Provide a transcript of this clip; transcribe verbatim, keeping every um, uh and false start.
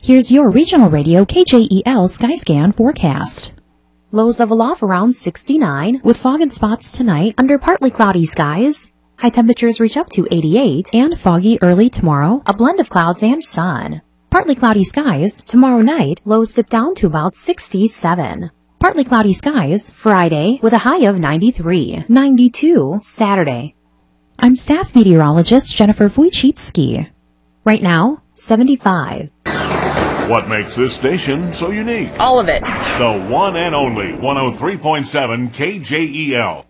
Here's your regional radio K J E L Skyscan forecast. Lows level off around sixty-nine, with fog and spots tonight under partly cloudy skies. High temperatures reach up to eighty-eight, and foggy early tomorrow, a blend of clouds and sun. Partly cloudy skies tomorrow night, lows dip down to about sixty-seven. Partly cloudy skies Friday with a high of ninety-three. ninety-two Saturday. I'm staff meteorologist Jennifer Wojcicki. Right now, seventy-five. What makes this station so unique? All of it. The one and only one oh three point seven K J E L.